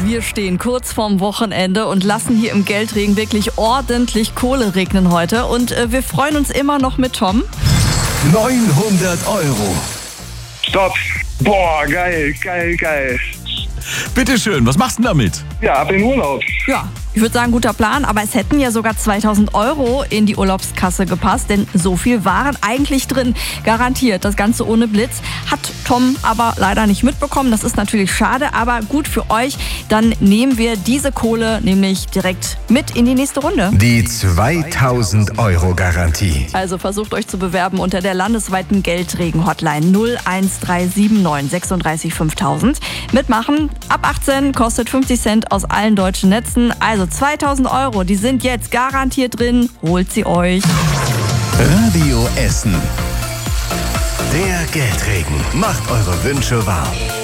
Wir stehen kurz vorm Wochenende und lassen hier im Geldregen wirklich ordentlich Kohle regnen heute. Und wir freuen uns immer noch mit Tom. 900 Euro. Stopp. Boah, geil. Bitteschön, was machst du denn damit? Ja, ab in Urlaub. Ja, ich würde sagen, guter Plan, aber es hätten ja sogar 2000 Euro in die Urlaubskasse gepasst, denn so viel waren eigentlich drin. Garantiert, das Ganze ohne Blitz. Hat Tom aber leider nicht mitbekommen. Das ist natürlich schade, aber gut für euch. Dann nehmen wir diese Kohle nämlich direkt mit in die nächste Runde. Die 2000 Euro Garantie. Also versucht euch zu bewerben unter der landesweiten Geldregen-Hotline 01379 36 5000. Mitmachen, ab 18, kostet 50 Cent aus allen deutschen Netzen. Also 2000 Euro, die sind jetzt garantiert drin. Holt sie euch. Radio Essen. Der Geldregen macht eure Wünsche wahr.